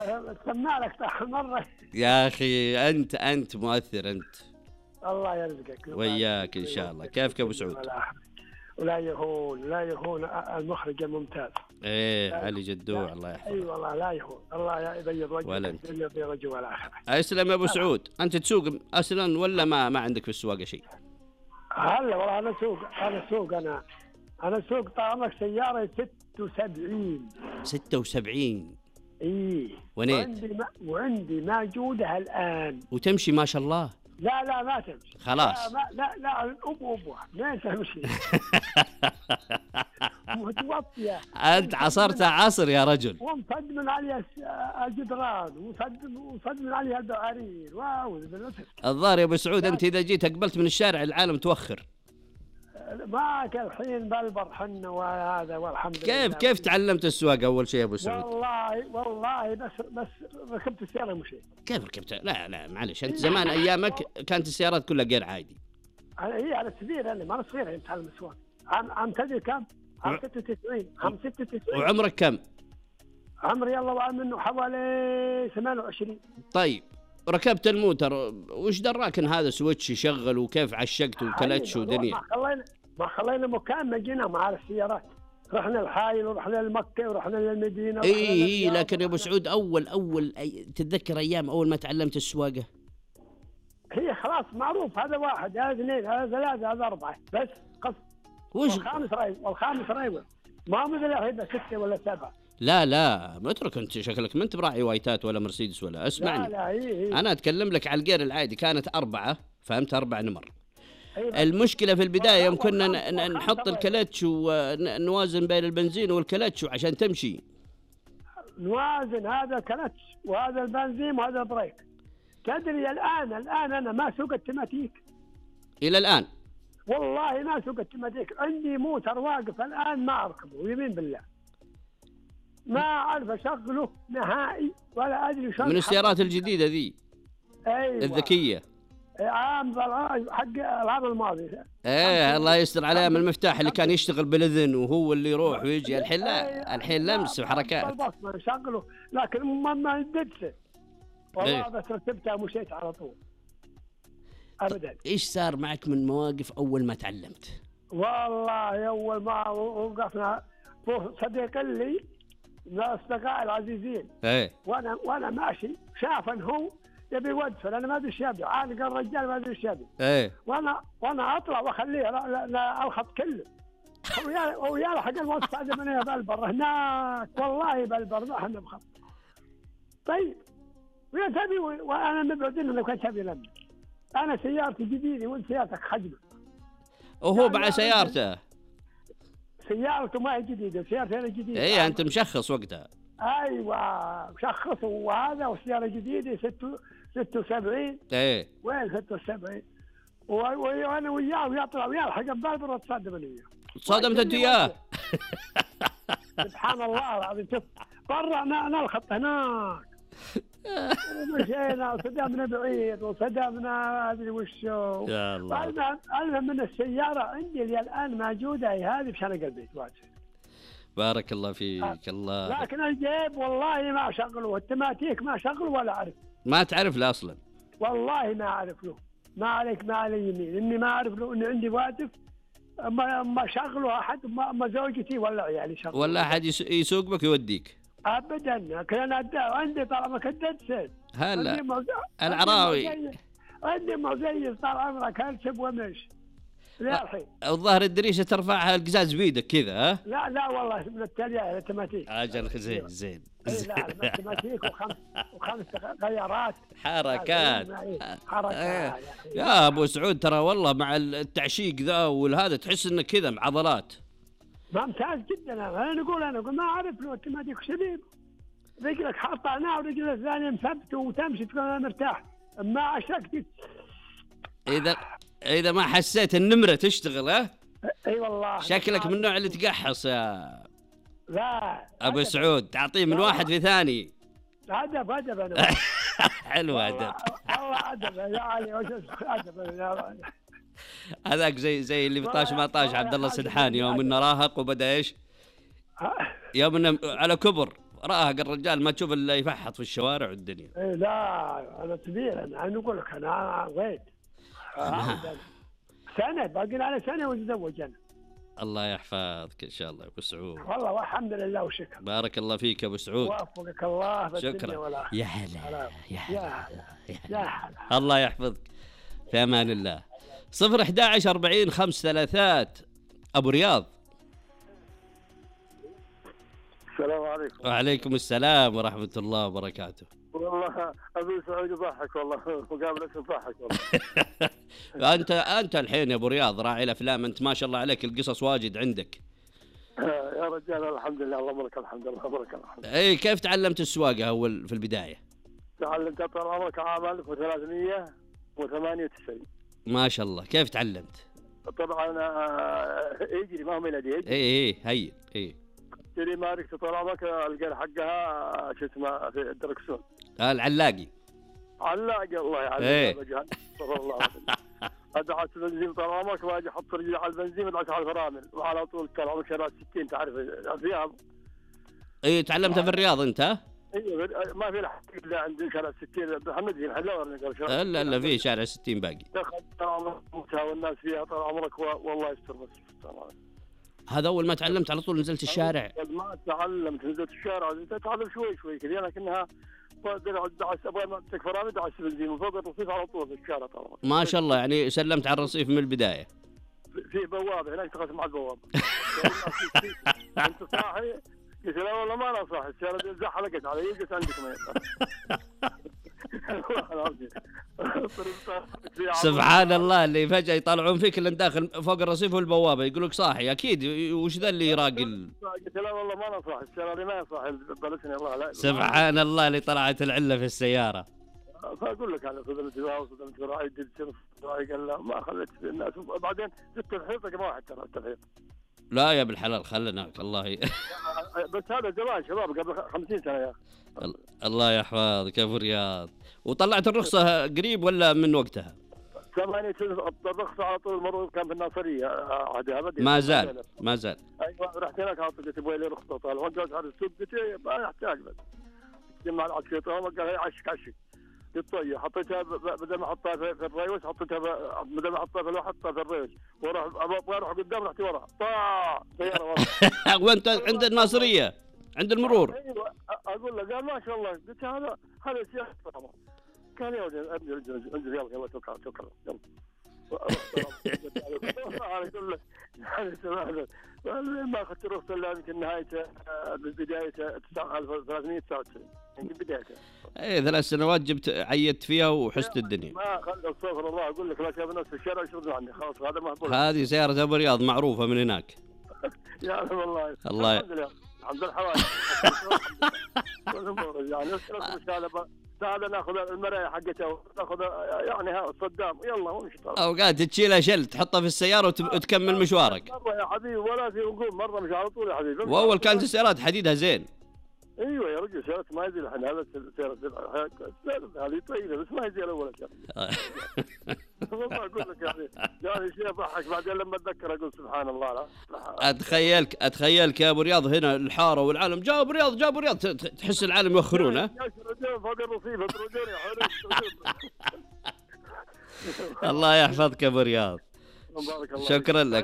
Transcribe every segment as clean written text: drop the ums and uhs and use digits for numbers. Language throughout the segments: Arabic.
سمع لك مرة. يا أخي أنت مؤثر أنت. الله يرزقك وياك إن شاء الله. كيفك أبو سعود؟ ولا يهون المخرج الممتاز. إيه علي جدوع الله يحفظه. أي والله لا يهون، الله يبيض وجهك يبيض وجهه والآخرة. أسلم يا أبو سعود. أنت تسوق أصلا ولا ما عندك في السواقة شيء؟ هلا والله أنا سوق أنا سوق طعمك سيارة 76. 76. إيه. ونيت. وعندي موجودة الآن. وتمشي ما شاء الله. لا ما تمشي خلاص. لا أبوها ما تمشي. متوطية. أنت عصرتها عصر يا رجل. ومصد من عليها الجدران وصد من عليها الدعارين. واو بالنسبة. الظاهر يا أبو سعود أنت إذا جيت أقبلت من الشارع العالم توخر. معك الحين بلبر حنا وهذا والحمد لله. كيف تعلمت السواقة أول شيء يا أبو سعود؟ والله بس ركبت السيارة مشيت. كيف ركبت؟ لا معلش أنت زمان أيامك كانت السيارات كلها غير عادي. هي على السبيل أنا ما صغير أتعلم السواقة. عام تدري كم؟ عام 96. عام 96. وعمرك كم؟ عمري الله وعلم منه حوالي 28. طيب ركبت الموتر وش دراك ان هذا سويتش يشغل وكيف عشقت وكلتش ودنيا؟ ما خلينا مكان ما جينا مع السيارات. رحنا الحايل ورحنا لمكة ورحنا للمدينة. اي لكن يا ابو سعود اول تتذكر ايام اول ما تعلمت السواقة؟ هي خلاص معروف هذا واحد هذا اثنين هذا ثلاثة هذا أربعة بس قص. والخامس رايوة ما مثل هيدا 6 ولا 7. لا مترك انت شكلك ما انت براعي وايتات ولا مرسيدس ولا اسمعني. لا هي. انا اتكلم لك على الجير العادي كانت 4 فهمت 4 نمر. المشكلة في البداية يوم كنا نحط الكلتش ونوازن بين البنزين والكلتش عشان تمشي. نوازن هذا كلتش وهذا البنزين وهذا بريك. تدري الآن أنا ما سوق التماتيك. إلى الآن؟ والله ما سوق التماتيك. عندي موتر واقف الآن ما أركبه يمين بالله. ما أعرف أشغله نهائي ولا أدري شو. من السيارات الجديدة ذي. أيوة. الذكية. حق العام الماضي. الله يستر عليه من المفتاح اللي كان يشتغل بالإذن وهو اللي يروح ويجي. الحين لا الحين لمس وحركات. ما شغله لكن ما ندرسه. والله بس رتبتها ومشيت على طول أبدا. إيش صار معك من مواقف أول ما تعلمت؟ والله أول ما وقفنا صديق لي من الأصدقاء العزيزين. وأنا ماشي شافن هو يبي يودفن أنا ما أدري إيش يبي عالق الرجال ما أدري إيش يبي. وأنا أطلع وأخليه لا الخط كله. ويا حق الوسط هذا من بلبر هناك والله بلبر ما احنا بخط. طيب ويا تبي وانا مبعدين لو كان تبي لما انا سيارتي جديده وانت سيارتك خجمه. وهو بعد سيارته ما هي جديده سيارتي انا جديده. اي انت مشخص وقتها. ايوه مشخص وهذا والسياره جديده 76. وين 76 وانا وياه ويطلع وياه الحق بلبر وتصادم انا وياه. تصادمت انت وياه؟ سبحان الله العظيم. شوف برا نلخط هناك ومشينا وصدمنا بعيد وصدمنا ادري وشو. يا الله. المهم من السياره عندي اللي الان موجوده هذه بشنق البيت واجد. بارك الله فيك. الله. لكن الجيب والله ما اشغله والتماتيك ما اشغله ولا اعرف. ما تعرف له اصلا؟ والله ما اعرف له. ما عليك ما علي يمين اني ما اعرف له اني عندي واتف. ما شغله احد ما زوجتي ولا عيالي شغله ولا احد يسوق بك يوديك ابدا. كان عندي طالما كدت سيد هلا العراوي عندي مزيز طال عمرك هلسب ومش الحين. الظاهر الدريشه ترفعها القزاز بيدك كذا ها؟ لا والله من التلية التماتيك. اجل زين. لا التماتيك وخمس غيارات حركات. يا ابو سعود ترى والله مع التعشيق ذا والهذا تحس انك كذا مع عضلات. ممتاز جدا. انا اقول ما اعرف له التماتيك شبيب رجلك حاطه ورجل الثانيه مثبته وتمشي تكون مرتاح. ما عشقت اذا ما حسيت النمره تشتغل ها؟ اي والله. شكلك من النوع اللي تقحص يا لا ابو سعود تعطيه من واحد في ثاني. ادب انا. حلو ادب. والله ادب يا علي ادب يا هذاك زي اللي بطاش ما طاش عبد الله السدحاني يوم انه راهق وبدا ايش؟ يوم انه على كبر راهق الرجال ما تشوف الا يفحط في الشوارع والدنيا. إيه لا انا كبير، انا نقول لك انا غيت سنه باقي على سنه واتزوج انا. الله يحفظك ان شاء الله يا ابو سعود. والله والحمد لله وشكرا. بارك الله فيك يا ابو سعود. وفقك الله بالدنيا شكرا. والآخرة. يا هلا يا هلا يا هلا. الله يحفظك. في امان الله. 011 40 533 ابو رياض. السلام عليكم. وعليكم السلام ورحمة الله وبركاته. والله أبو سعود يضحك والله، مقابلة تضحك والله. أنت الحين يا أبو رياض راعي الأفلام، أنت ما شاء الله عليك القصص واجد عندك. يا رجال الحمد لله، اللهم لك الحمد لله بارك الحمد. إيه كيف تعلمت السواقة أول في البداية؟ تعلمت طال عمرك عام 1398. ما شاء الله، كيف تعلمت؟ طبعا يجري ما هو ميلادي. إيه هي تري مارك طال عمرك القر حقها شو اسمه في الدركسون. العلاقي. علاقي الله يعلمك وجهك. صلى الله عليه وسلم. ادعس بنزين طال عمرك واجي احط رجلي على البنزين وادعس على الفرامل وعلى طول طال عمرك شارع 60 تعرف الرياض. ايه تعلمتها في الرياض انت ها؟ ايوه ما في لحق الا عند شارع 60 محمد بن حلاوه. لا في شارع 60 باقي. دخلت طال عمرك والناس فيها طال عمرك والله يستر بس. هذا اول ما تعلمت على طول نزلت الشارع. ما تعلمت نزلت الشارع، انت تعلم شوي كذا لكنها دعس ابغى ما تكفر دعس بنزين وفوق الرصيف على طول في الشارع طبعا. ما شاء الله يعني سلمت على الرصيف من البدايه. في بوابه هناك تقسم مع البوابه. انت صاحي؟ قلت لا والله ما انا صاحي، السياره زحلقت علي قلت عندكم. سبحان الله اللي فجأة يطلعون فيك اللي داخل فوق الرصيف والبوابة يقولك صاحي أكيد. وش ذا اللي يراقل؟ قلت لا والله ما أنا صاحي، السيارة ما صاحي بلسني الله. لا سبحان الله اللي طلعت العلة في السيارة. فأقول لك أنا صدمت وصدمت راعي قال لا ما خليت الناس. بعدين زدت الحيطة كم واحد ترى التحيط. لا يا بالحلال خلناك الله بس هذا زمان شباب قبل 50 سنة يا الله يحفظك يا ابو رياض. وطلعت الرخصة قريب ولا من وقتها؟ 8 سنين الرخصة على طول المرور كان في الناصرية عادها بدي. ما زال. أيوة رحت هناك قلت تبغى لي رخصة طال وجوز على السوق قلت ما يحتاج بس. جمع العسكري قال هي عشك. قلت طيب حطيتها بدل ما احطها في الريوس حطيتها بدل ما احطها في الواحد حطها في الريوس ابغى اروح قدام رحت ورا طاع سيارة ورا. وانت عند الناصرية عند المرور. ايوه اقول له قال ما شاء الله. قلت هذا سيارة كان يا ولد انزل يلا شكرا يلا. انا اقول له ما اخذت رخصه الا يمكن نهايته بدايه 1399 يمكن بدايته. اي 3 سنوات جبت عيدت فيها وحست الدنيا. ما خلت استغفر الله اقول لك لا شاف الناس في الشارع يشردون عني خلاص هذا مهبول. هذه سيارة ابو رياض معروفة من هناك. يا والله الله الحمد لله الحمد لله حوالي. يعني هذا ناخذ المرايه حقته ناخذ يعني صدام يلا ونمشي. اوقات تشيلها شل تحطها في السياره وتكمل مشوارك. مره يا حبيبي ولا في وقوف مره مش على طول يا حبيبي. واول كانت السيارات حديدها زين. ايوه يا رجل سيارات ما يزي الحين هذا السيارة هذه طيبه بس ما يزي الاول والله اقول لك يعني شيء يضحك بعدين لما اتذكر اقول سبحان الله. لا اتخيلك يا ابو رياض هنا الحاره والعالم جاء ابو رياض تحس العالم يوخرونه. فوق الرصيف يا الله يحفظك يا ابو رياض. شكرا لك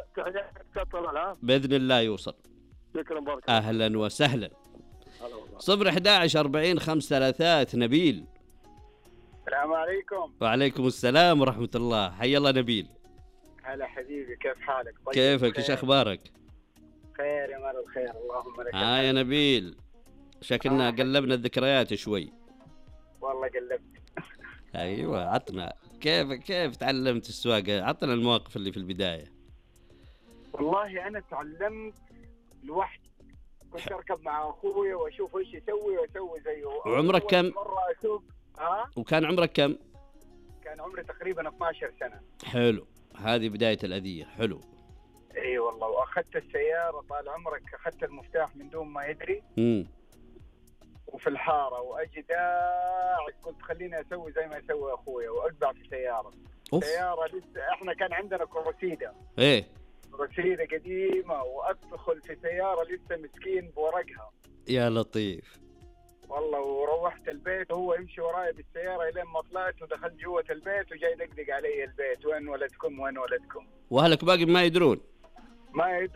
باذن الله يوصل. شكرا بارك. اهلا وسهلا. 011 40 533 نبيل. السلام عليكم. وعليكم السلام ورحمة الله. حي الله نبيل. هلا حبيبي كيف حالك؟ طيب كيفك ايش اخبارك؟ خير يا مال الخير اللهم لك. يا نبيل شكلنا قلبنا الذكريات شوي. والله قلبت. ايوه عطنا كيف تعلمت السواقة؟ عطنا المواقف اللي في البداية. والله انا تعلمت لوحدي، كنت اركب مع اخوي واشوف ايش يسوي واسوي زيه. وعمرك كم؟ مرة اسوق. وكان عمرك كم؟ كان عمري تقريبا 12 سنة. حلو هذه بداية الأذية. حلو. اي والله واخذت السيارة طال عمرك اخذت المفتاح من دون ما يدري. وفي الحارة واجي داعي قلت خليني اسوي زي ما يسوي اخويا واقطع في سيارة. سيارة لسه احنا كان عندنا كروسيدا. ايه كروسيدا قديمة وادخل في سيارة لسه مسكين بورقها. يا لطيف والله. وروحت البيت وهو يمشي وراي بالسيارة لين ما طلعت ودخلت جوة البيت وجاي يدقدق علي البيت، وين ولدكم وين ولدكم؟ وأهلك باقي ما يدرون؟ ما يدرون.